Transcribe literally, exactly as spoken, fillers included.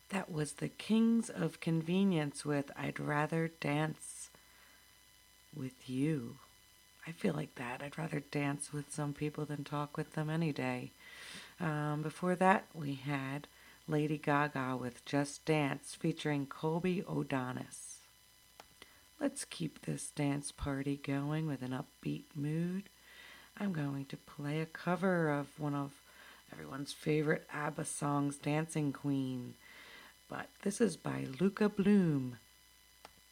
That was the Kings of Convenience with I'd Rather Dance with You. I feel like that. I'd rather dance with some people than talk with them any day. Um, before that, we had Lady Gaga with Just Dance featuring Colby O'Donis. Let's keep this dance party going with an upbeat mood. I'm going to play a cover of one of everyone's favorite ABBA songs, Dancing Queen. But this is by Luca Bloom.